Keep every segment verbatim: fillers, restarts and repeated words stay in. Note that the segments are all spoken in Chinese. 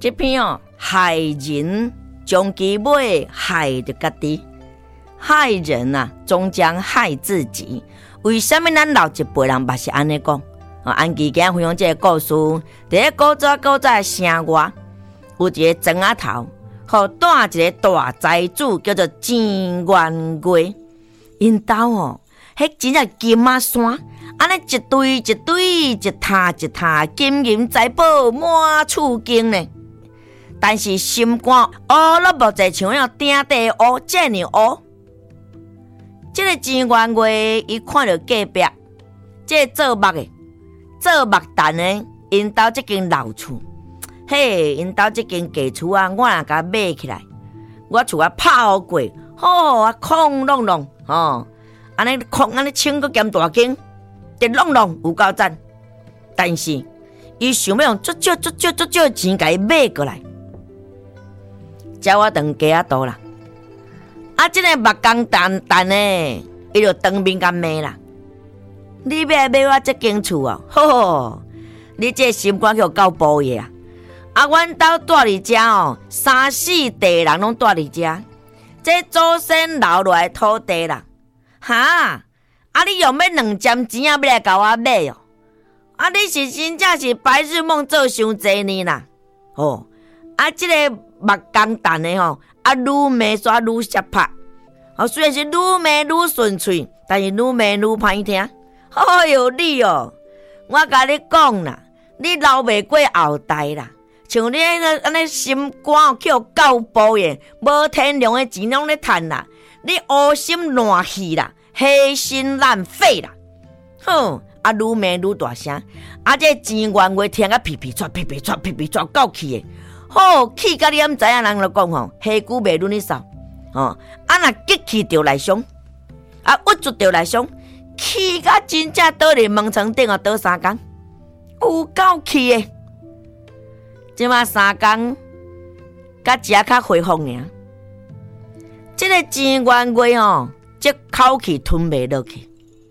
这篇哦，害人将其尾害着家己，害人啊，终将害自己。为什么咱老一辈人嘛是安尼讲？啊，安吉今分享这个故事，伫咧古早古早的城外，有一个庄仔头，互带一个大财主叫做钱元贵。因兜哦，迄真正金仔山，安尼一堆一堆、一塔一塔，金银财宝满厝经呢。但是心肝乌了无济，像那顶地乌，遮尔乌。这个钱元贵伊看到隔壁，这个做木的。做木炭的，因兜这间老厝，嘿，因兜这间旧厝啊，我若甲买起来，我厝啊泡过，好啊，空隆隆，吼，安尼空安尼清个兼大间，直隆隆有够赞。但是伊想要用足少足少足少钱甲伊买过来，叫我当家啊多啦。啊，这个木工炭炭的，伊就当面甲骂啦。你要买我这间厝啊？吼！你这心肝叫够暴野啊！啊，阮兜住伫遮哦，三四代人拢住伫遮，这祖先留落来土地啦。哈！啊，你用要两针钱啊，要来甲我买哦？啊，你是真正是白日梦做伤济年啦！哦，啊，这个木工炭的吼，啊，愈骂煞愈涩拍。哦，虽然是愈骂愈顺脆，但是愈骂愈歹听。哎哟，你哦，我甲你讲啦，你留袂过后代啦。像你安尼安尼心肝叫够暴的，无天良的钱拢咧趁啦。你乌心烂气啦，黑心烂肺啦。哼，啊愈骂愈大声，啊这钱元贵听甲皮皮喘皮皮喘皮皮喘够气的，好气甲你毋知影人就讲吼，下久袂轮你扫。哦，啊若激气着来伤，啊郁住着来伤。气甲真正倒伫门床顶啊，倒三工，有够气的。即马三工，甲食较恢复尔。即、这个钱元贵吼，即口气吞袂落去，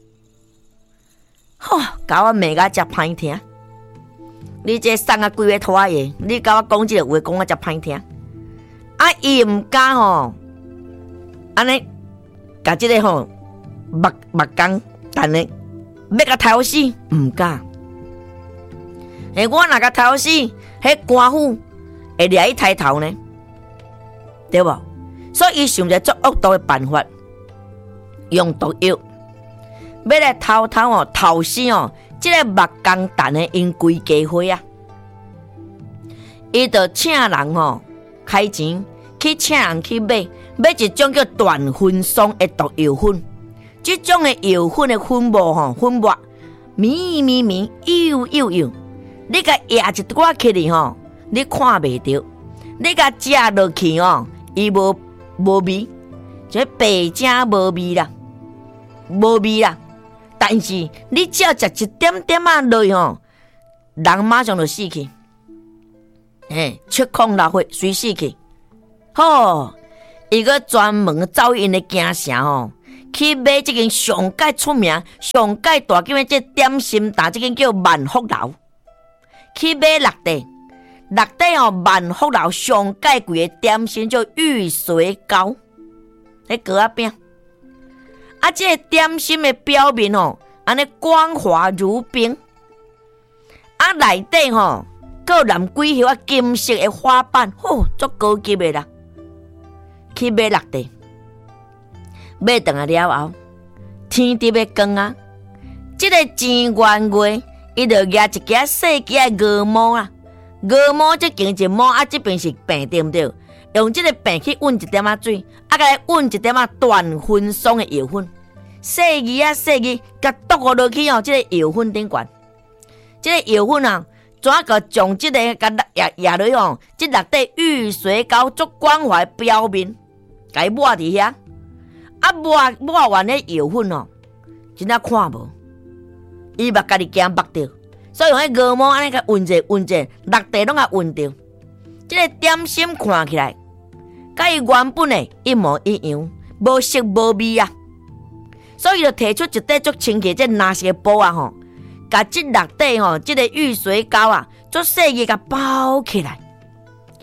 吼，甲我骂甲遮歹听。你这送啊几个拖鞋，你甲我讲即个话，讲啊遮歹听。啊，伊毋敢吼，安尼，甲即个吼目目光。但呢，要甲偷死唔敢。诶，我若甲偷死，迄官府会掠伊抬头呢，对无？所以伊想一个足恶毒的办法，用毒药，要来偷偷哦，偷死哦，即、这个木工炭的因规家伙啊，伊就请人吼开钱去请人去买，买一种叫断魂松的毒药粉。这种的药粉的粉末吼，粉末绵绵绵、幼幼幼，你甲压一寡起哩吼，你看袂到；你甲食落去哦，伊无无味，这白正无味啦，无味啦。但是你只要食一点点啊落去吼，人马上就死去，嘿，七孔六血随死去。吼，伊个专门走因的行城吼。去买这间上界出名、上界大间的这点心蛋，这间叫万福楼。去买六块，六块哦，万福楼上界贵的点心叫玉水糕，迄糕仔饼。啊，这个点心的表面哦，安尼光滑如冰。啊，内底吼，搁染几许啊金色的花瓣，吼，足高级的啦。去买六块。买顿啊了后，天直要光啊！这个钱元贵，伊就举一支细支的鹅毛啊，鹅毛这间一毛啊，这边是病对不对？用这个病去运一点仔水，啊，甲来运一点仔断魂松的药粉，细支啊细支，甲倒落去哦，这个药粉顶悬，这个药粉啊，怎个将这个甲压压落哦，这六块玉水膏足光滑表面，甲伊抹伫遐。啊，抹抹完咧药粉哦，真正看无，伊目家己惊目着，所以用迄鹅毛安尼甲运者运者，六块拢甲运着。即、这个点心看起来，甲伊原本的一模一样，无色无味啊。所以就提出一块足清气这拿色布啊吼，甲即六块吼，即、这个玉水膏啊，足细个甲包起来，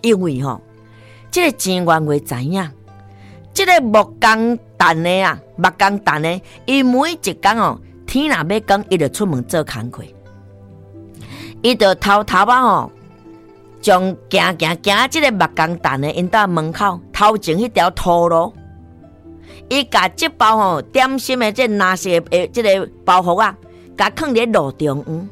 因为吼、哦，这个正元月知影，这个木工蛋的啊，木工蛋的，伊每一天哦，天若要光，伊就出门做工课，伊就偷偷啊吼，将行行行这个木工蛋的因到门口头前迄条土路，伊甲这包吼点心的这拿色的这个包袱啊，甲放伫路中央。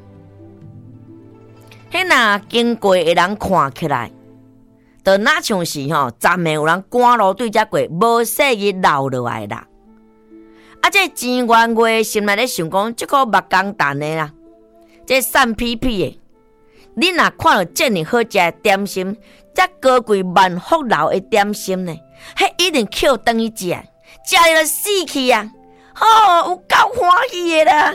迄若经过的人看起来，就哪像是吼，昨暝有人赶路对遮过，无细日流落来啦。啊，这正元月心内咧想讲，即个木工蛋的啦，这散屁屁的，你若看到这么好食的点心，这高贵万福楼的点心呢，迄一定捡回去食，食了死去啊！吼、哦，有够欢喜的啦！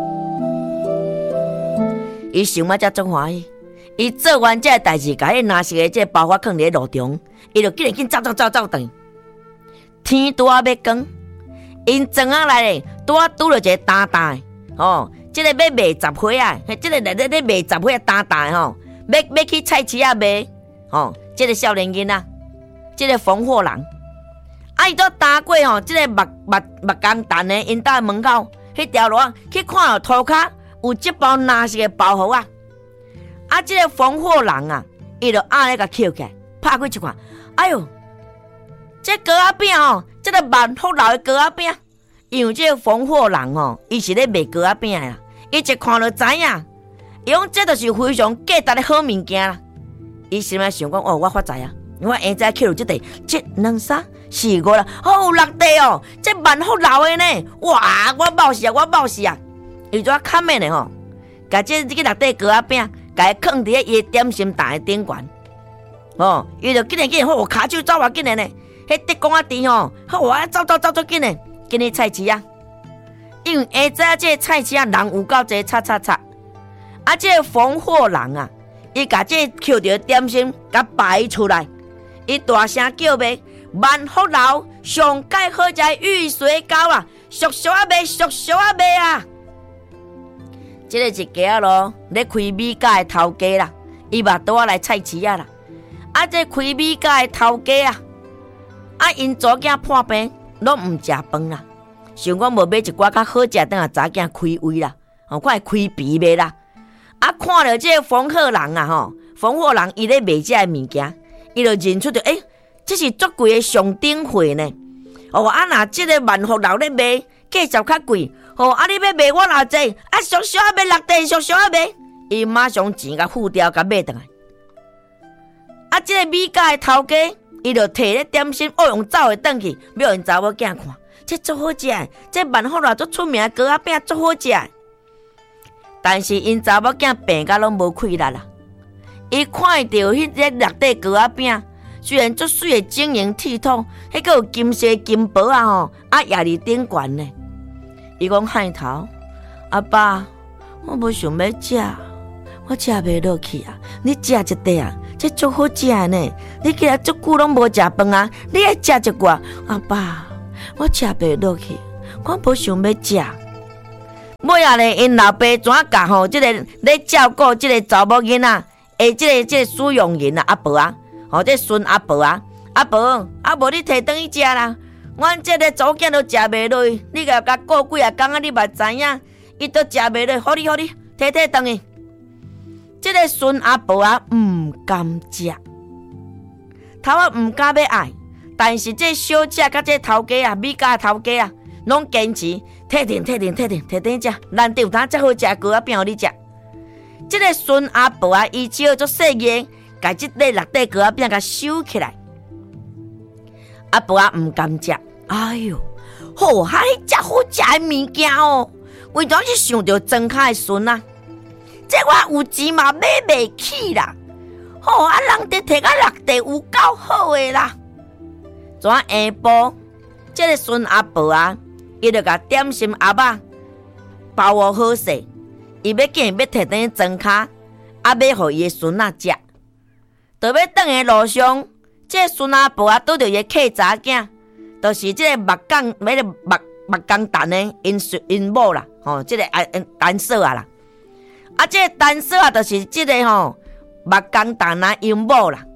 伊想要才足欢喜，伊做完这代志，甲迄拿色的这包袱放伫路中，伊就紧紧走走走走转。天拄啊要光，因庄仔内咧拄啊拄着一个担担的，哦，这个要卖十岁啊，这个内底咧卖十岁担担的吼，要要去菜市啊卖，哦，这个少年囡仔，这个逢货人，啊，伊都担过吼，这个木木木工蛋的因家门口迄条路啊，去看到涂骹。有这包拿色的包袱啊，啊，这个防火人啊，伊就按咧甲捡起来，拍开一看，哎哟，这糕仔饼哦，这个万福楼的糕仔饼，因为这个防火人哦，伊是咧卖糕仔饼的啦，伊一看就知影，伊讲这就是非常价值的好物件啦。伊心内想讲，哦，我发财啊，我下早捡到这地，这两三四五啦，哦，六地哦，这万福楼的呢，哇，我冒死啊，我冒死啊！伊怎看面的吼？甲这这个六块糕仔饼，甲伊放伫伊点心台的顶悬，哦，伊就紧来紧来，好，骹手走偌紧来呢。迄德公仔店吼，好，我走走走走紧来，今日菜市啊，因为下早这菜市啊人有够济，叉叉叉，啊，这个防火人啊，伊甲这捡着点心，甲摆出来，伊大声叫卖，万福楼上盖好食玉水糕啊，俗俗啊卖，俗俗啊卖啊！这个一家咯，咧开米家的头家啦，伊嘛倒啊来菜市啊啦。啊，这开米家的头家啊，啊因祖囝破病，拢唔食饭啦，想讲无买一寡较好食，等下早囝开胃啦，吼，快开皮卖啦。啊，看到这个防火人啊，吼，防火人伊咧卖这物件，伊就认出着，诶、欸，这是足贵的上等货呢。哦，啊，若这个万福楼咧卖，价钱较贵。哦，啊！你要卖我偌济？啊，俗俗啊卖六地，俗俗啊卖，伊马上钱甲付掉，甲买倒来。啊，这个米家的头家，伊就摕咧点心，哦，用走的转去，要因查某囝看，这足好食，这万福楼足出名的糕仔饼足好食。但是因查某囝病甲拢无气力啦，伊看到迄个六块糕仔饼，虽然足水的晶莹剔透，迄个有金色金箔啊吼，啊压伫顶悬呢。伊讲汉头，阿爸，我无想要食，我食袂落去啊！你食一块啊，这足好食呢！你今日足久拢无食饭啊，你爱食一寡。阿爸，我食袂落去，我无想要食。尾啊咧，因老爸怎教吼？即、这个咧照顾即个查某囡仔，诶，即个即个使用人啊，阿婆啊，吼，这孙阿婆啊，阿婆，啊无你摕转去食啦。阮这个祖囝都食袂落去，你甲甲过几啊工啊，你嘛知影，伊都食袂落去，好你好你，摕摕转去。这个孙阿婆啊，唔甘食，头啊唔敢要爱，但是这小姐甲这头家啊，米家头家啊，拢坚持，摕定摕定摕定摕定食，难得有当遮好食糕仔饼互你食。这个孙阿婆啊，伊只好做细个，甲这块六块糕仔饼甲收起来。阿婆啊，唔甘食，哎哟，好嗨，食好食的物件哦！为怎是想到庄卡的孙啊？这我有钱嘛买袂起啦！吼、哦、啊，人得摕到六地有够好的啦！怎下晡，这个孙阿婆啊，伊就甲点心盒仔包好好势，伊要竟然要摕等庄卡，啊，要互伊的孙仔食。就要转的路上。这孙阿婆啊，拄着伊客查囝，就是这个木工，买个木木工蛋的因因某啦，吼，这个啊单嫂啊啦，啊，这个单嫂啊，就是这个吼木工蛋啊因某啦，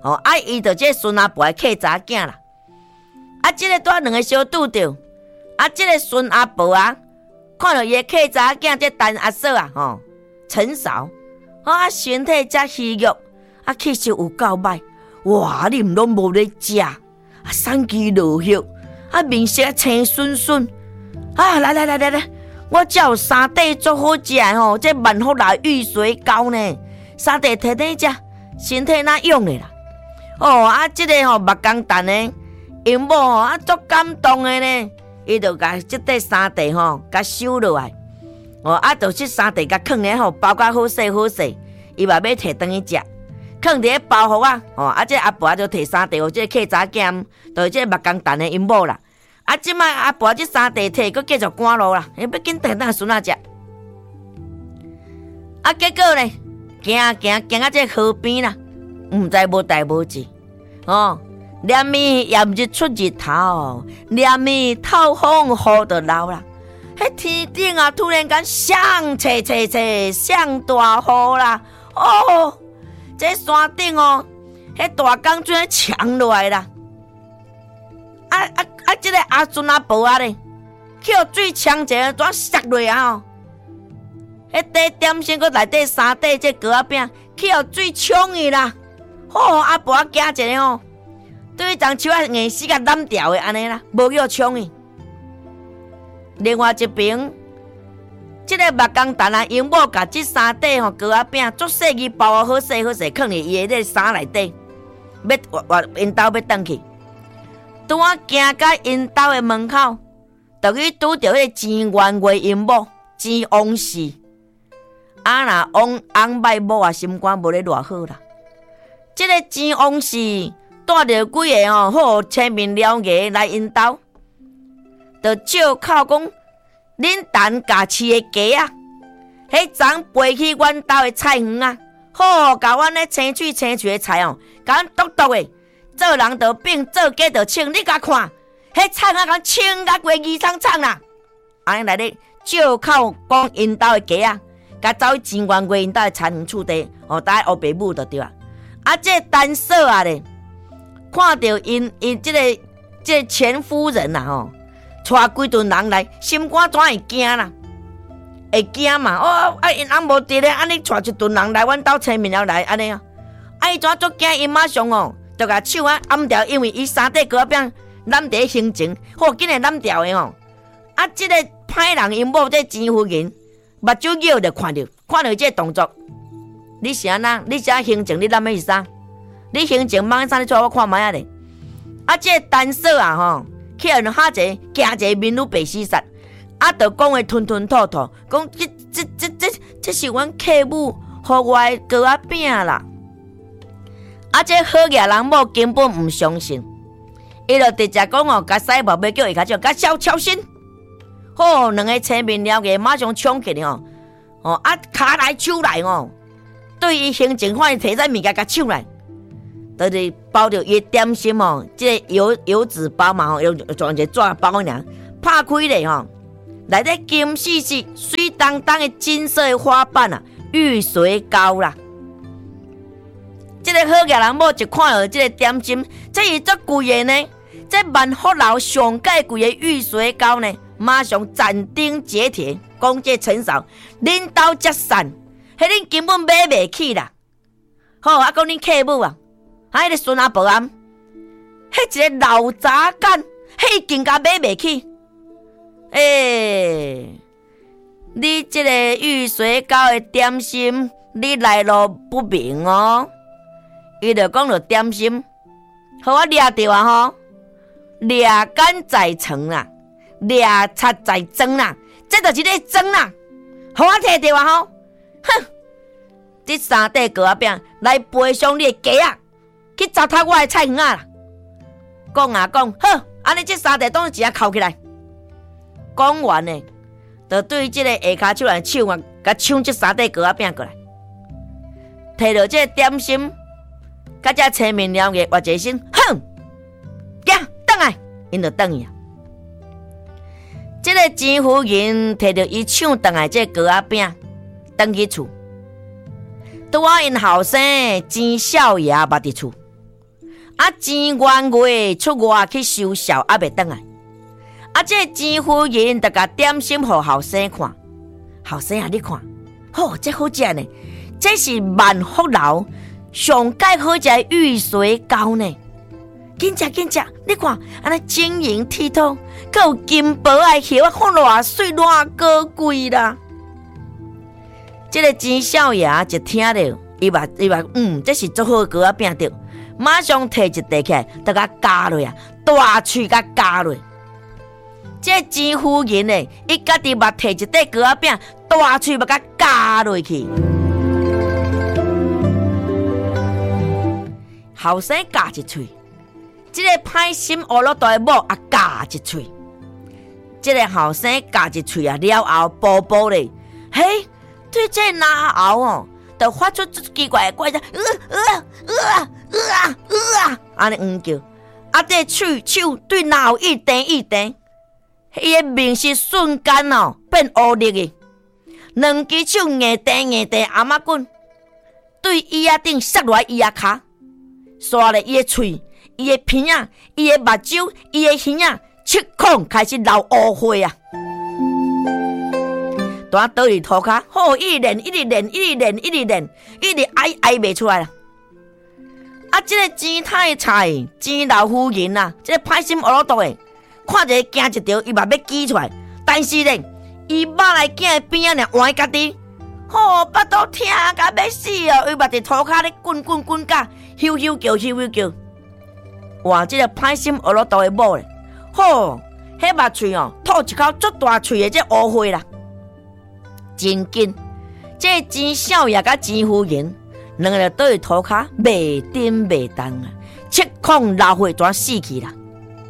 哦，啊，伊就这孙阿婆的客查囝啦。啊，这个带两个相拄着，啊，这个孙阿婆啊，看到伊的客查囝这陈阿嫂啊，吼、哦，陈嫂，啊，身体遮虚弱，啊，气色有够歹，哇，你毋拢无咧食，啊，瘦肌落血，啊，面色青顺顺，啊，来来来来来，我这有三块足好食的吼，这万福来玉水糕呢，三块摕摕食，身体哪用的啦？哦，啊，这个吼目光淡的因某吼啊，足感动的呢，伊就甲这块三块吼，甲收落来，哦，啊，就这三块甲放咧吼，包甲好势好势，伊嘛要摕转去食，放伫咧包袱啊，哦，啊，这阿婆就摕三块，哦，这客查囝，就是这目光淡的因某啦，啊，即摆阿婆这三块摕，佮继续赶路啦，伊要紧等等孙仔食，啊，结果呢，行行行到这河边啦。毋知无代无志，哦，连咪也毋是出日头，连咪透风雨就流啦。迄天顶啊，突然间响切切切，响大雨啦！哦，这山顶哦，迄大江水呛落来啦。啊啊啊！这个阿孙阿婆啊咧，去互水呛者，怎摔落啊？哦，迄块点心佮内底三块这糕仔饼，去互水冲去啦！哦，阿婆啊，惊一个哦，对张手啊硬死甲烂掉的安尼啦，无叫冲去。另外一边，这个目光淡啊，因某甲这三块吼糕仔饼足细个包好细好势，放伫伊的衫内底，要活活因兜要转去。拄啊行到因兜的门口，就去拄着迄个钱元贵因某钱王氏。啊若王翁歹某啊，心肝无咧偌好啦。这个钱王氏带着几个哦，好青面獠牙来因兜，就借口讲恁陈家饲的鸡啊，迄昨飞去阮兜的菜园啊，好甲阮咧青水青水的菜哦，甲阮剁剁的，做人就变，做鸡就称，你甲看，迄菜啊，甲称甲规二苍苍啦，安尼来咧借口讲因兜的鸡啊，甲走去钱元贵因兜的菜园厝地，哦，搭黑白母就对啊。啊，这陈嫂啊咧，看到因因这个这个前夫人呐、啊、吼，带规顿人来，心肝怎会惊啦？会惊嘛？哦，啊，因翁无伫咧，安尼带一顿人来阮兜青面了来安尼啊，啊，伊怎足惊？伊马上哦，就甲手啊按掉，因为伊三块糕仔饼揽伫行程，好紧诶揽掉诶哦。啊，这个歹人因某这钱夫人，目睭睨就看到，看到这个动作。你是安那？你这行程你揽的是啥？你行程忙啥？你带我看卖啊咧！啊，这个陈嫂啊吼，去人哈者惊者面如白死煞，啊，就讲话吞吞吐吐，讲这这这这这是阮客母互我的糕仔饼啦。啊，这好野人某根本毋相信，伊就直接讲哦，甲师母要叫伊卡叫甲小小心。好，两个青面獠牙马上冲起来哦，哦啊，骹来手来哦。对伊行程反而摕在物件甲抢来，就是包着伊点心哦，即、这个油油纸包嘛吼，用装一个纸包尔，拍开咧吼，内底金细细、水当当的金色的花瓣啊，玉水糕啦。即、这个好野人某一看到即个点心，这是足贵的呢，这万福楼上介贵的玉水糕呢，马上斩钉截铁讲这陈嫂，恁兜遮散。迄恁根本买袂起啦！好，啊，讲恁客母啊，啊，迄个孙阿婆啊，迄一个老杂干，迄更加买袂起。诶、欸，你这个玉水糕的点心，你来路不明哦。伊就讲着点心，互我掠着啊吼，掠干在床啦，掠贼在装啦，这就是咧装啦，互我摕着啊吼。哼！这三块糕仔饼来陪上你的鸡啊，去糟蹋我的菜园啊啦！讲啊讲，好，安尼这三块当钱啊扣起来。讲完呢，就对这个下骹手来抢啊，甲抢这三块糕仔饼过来，摕到这个点心，甲这青面獠牙，活一声，哼，行，转来，因就转去啊。这个钱夫人摕到伊抢转来这糕仔饼。回去厝，拄啊因后生钱少爷捌伫厝， 啊，钱元月出外去收孝，还袂回来。啊，这钱夫人就甲点心互后生看，后生啊，你看，吼、哦，这好食呢，这是万福楼上介好食的玉水糕呢。紧食紧食，你看，安尼晶莹剔透，佮有金箔的叶啊，看偌水偌高贵啦。这个钱少爷一听到，伊话伊话，嗯，这是足好糕仔饼着，马上摕一块起来，就甲夹落啊，大喙甲夹落。这钱夫人呢，伊家己嘛摕一块糕仔饼，大喙嘛甲夹落去。后生夹一喙。这个歹心乌落大的某啊，夹一喙；这个后生夹一喙啊，了后宝宝咧，嘿，对这哪后哦，就发出奇怪的怪声，呃呃呃呃呃，安尼唔叫，啊，这喙手对哪后一蹬一蹬，伊个面是瞬间哦变乌绿的，两只手硬蹬硬蹬阿妈滚，对伊仔顶塞落伊仔骹，刷咧伊个喙。伊的鼻仔、伊的目睭、伊的耳仔，七孔开始流乌血啊！大倒伫涂骹，好，一直练，一直练，一直练，一直练，一直哀哀袂出来啦。啊，这个钱太菜，钱老夫人啊，这个歹心乌罗肚的，看一个惊一条，伊嘛要挤出来，但是咧，伊马来镜的边仔尔换家己，吼，巴肚疼甲要死哦！伊嘛伫涂骹咧滚滚滚甲，咻咻叫，咻咻叫。哇！这个歹心乌罗肚的某咧，吼，迄目喙哦，吐一口足大喙的这乌血啦，真紧。这钱少爷甲钱夫人两个倒伫涂骹，袂顶袂动啊，七孔流血全死去啦。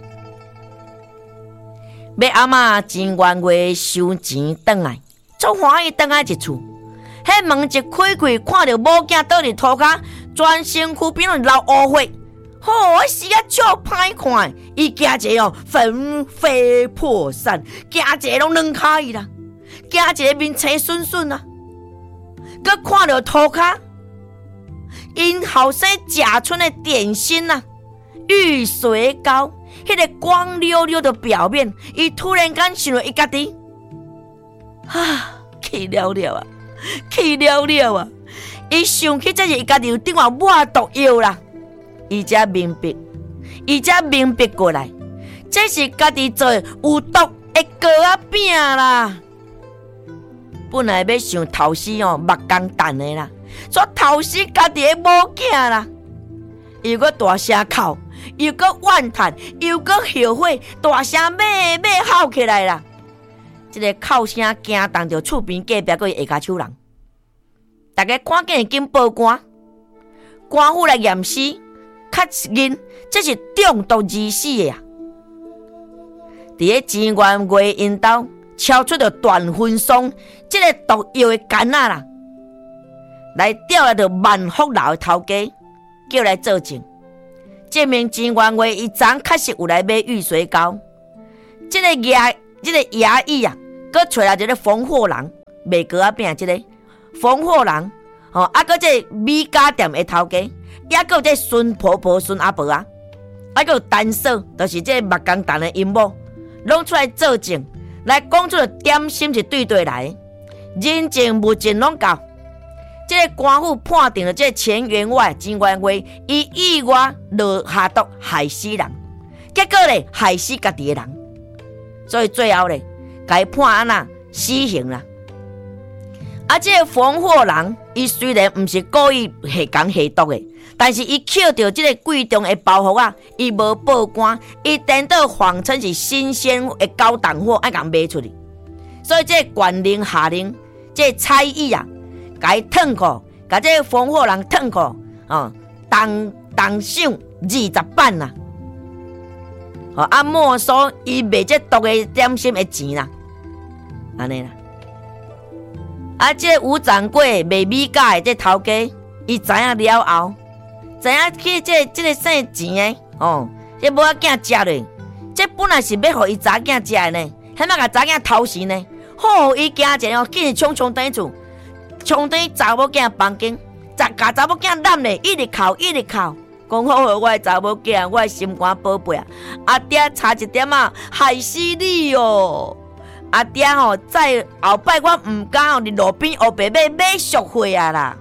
要阿嬷钱元月收钱转来，足欢喜转来一厝。迄门一开开，看到某囝倒伫涂骹，全身躯边拢流乌血。吼、哦！我死啊，足歹看，伊惊一个哦，魂飞魄散，惊一个拢软骹伊啦，惊一个面青顺顺啊，佮看到涂骹，因后生食剩的点心啊，玉水糕，迄、那个光溜溜的表面，伊突然间想到伊家己，啊，气了了啊，气了了啊！伊想起这是伊家己有顶话抹毒药啦。伊才明白，伊才明白过来，这是家己做有毒的糕仔饼啦。本来要想头死哦，目光淡的啦，所头死家己的某囝啦。又搁大声哭，又搁怨叹，又搁后悔，大声咩咩吼起来啦。这个哭声惊动着厝边隔壁个下骹手人，大家赶紧紧报官，官府来验尸。确认这是中毒而死的啊！伫个钱元月因兜敲出着段分松这个毒药的杆仔啦，来调来着万福楼的头家，叫来作证，证明钱元月伊昨确实有来买玉水糕。这个衙这个衙役啊，佮找来一个烽火人卖糕仔饼，这个烽火人哦，啊，佮这米家店的头家。也还有这孙婆婆、孙阿婆啊，还有单嫂，就是这目光淡的因某，拢出来作证，来讲出点心是对对来，人证物证拢到。这个官府判定了这钱员外、钱元月，伊意外落下毒害死人，结果咧害死家己的人，所以最后咧，该判安那死刑啦。啊，这个烽火人，伊虽然毋是故意下工下毒的。但是伊捡到这个贵重的包袱啊，伊无报官，伊颠倒谎称是新鲜的高档货，爱甲卖出去。所以这官令下令，这差役啊，甲伊烫苦，甲这个烽火人烫苦，哦，当当赏二十板啦，哦，啊没收伊卖这毒的点心的钱啦，安尼啦。啊，这吴掌柜卖米粿的这头家，伊知影了后。知影去这这个省钱的哦，这某仔囝食咧，这本来是要互伊查囝食的呢，还莫甲查囝偷食呢。好，伊惊一哦，紧冲冲转厝，冲转查某囝房间，查甲查某囝揽咧，一直哭一直哭， 讲好好我的查某囝，我的心肝宝贝啊，阿爹差一点啊，害死你哦！阿爹吼，再后摆我唔敢吼，伫路边黑白买买赎回啊啦！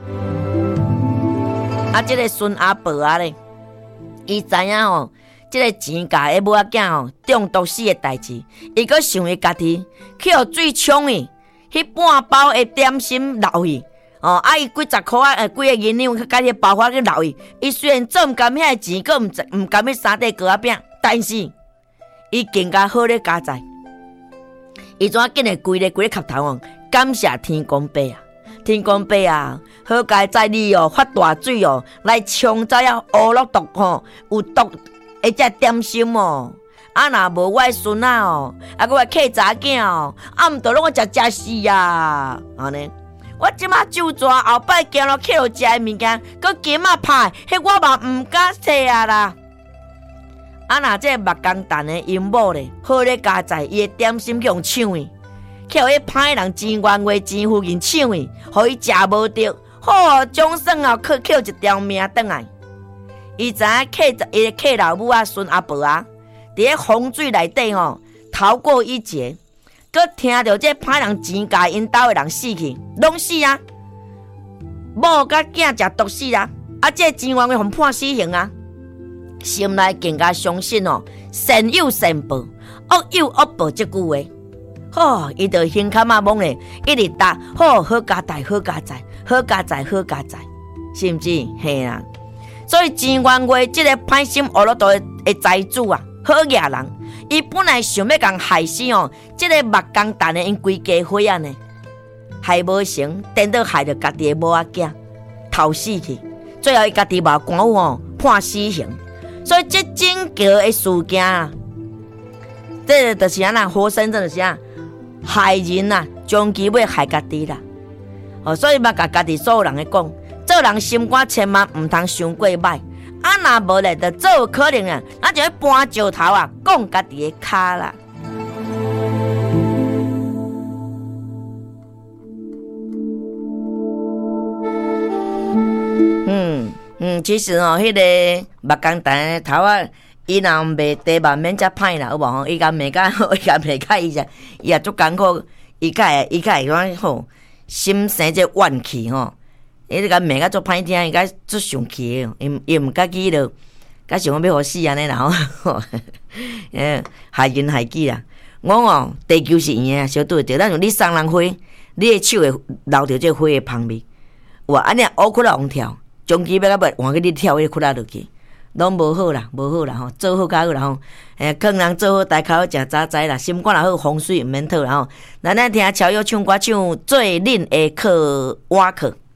啊，即、这个孙阿伯啊咧，伊知影吼，即、这个钱家的母仔囝吼中毒死的代志，伊阁想伊家己去互水冲去，迄半包的点心留去。哦，啊伊几十箍啊，呃，几个银两，甲迄包花去留伊。伊虽然做毋甘遐钱，阁毋毋甘迄三块糕仔饼，但是伊更加好咧加载。伊怎紧诶规咧规咧磕头哦，感谢天公伯啊！天公伯啊，好佳在你哦，发大水哦，来冲走了乌落毒吼，有毒诶只点心哦。啊，若无我诶孙仔哦，啊，我诶客查囝哦，啊，毋着拢我食食死啊！安尼。我即马就抓后摆行路去互食诶物件，佮金仔歹，迄我嘛毋敢摕啊啦！啊，若这目光淡诶因某咧，好咧加载伊诶点心去用抢去，去互迄歹人钱冤话钱附近抢去，互伊食无着，好总算哦，去捡一条命转来。伊知影客伊诶客老母啊，孙阿伯啊，伫咧洪水内底吼逃过一劫。佮听到这歹人钱家因兜的人死去，拢死啊！某甲囝食毒死啊！啊，这钱冤话互判死刑啊！心内更加相信哦，善有善报，恶有恶报这句话。吼，伊就胸坎仔懵咧，一直答好好加载，好加载，好加载，好加载，是毋是？嘿啦！所以钱冤话，这个歹心恶落道的财主啊，好野人。伊本来想要共害死哦，即、这个目光淡的因规家伙啊呢，害无成，颠倒害着家己的某仔囝，头死去，最后伊家己嘛官府哦判死刑，所以这整个的事件啊，这个就是安那活生生就是啊，害人啊，终其尾害家己啦。哦，所以嘛，甲家己所有人咧讲，做人心肝千万毋通伤过歹。啊，若无咧，就做有可能啊，咱就去搬石头啊，讲家己的骹啦。嗯嗯，其实哦，迄、那个目光淡的头啊，伊若卖地嘛免遮歹啦，有无吼？伊甲卖甲好，伊甲卖甲伊只，伊也足艰苦，伊甲会伊甲会讲吼，心生这怨气吼。伊甲骂甲足歹听，伊甲足生气诶，伊伊毋家己落，甲想讲要互死安尼啦吼，诶，害人害己啦。我哦，地球是圆诶，小对着，咱用你送人花，你诶手会留着这花诶香味。哇，安尼乌窟仔往跳，终其要到尾换去你跳迄窟仔落去，拢无好啦，无好啦吼，做好较好啦吼。诶，劝人做好，大口食早知啦，心肝若好，风水毋免讨啦吼。咱来听乔友唱歌唱最恁的课瓦课。